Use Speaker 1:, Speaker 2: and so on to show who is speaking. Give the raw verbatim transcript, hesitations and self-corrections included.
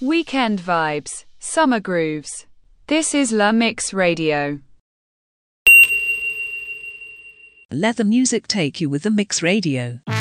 Speaker 1: Weekend vibes, summer grooves. This is La Mix Radio.
Speaker 2: Let the music take you with the Mix Radio.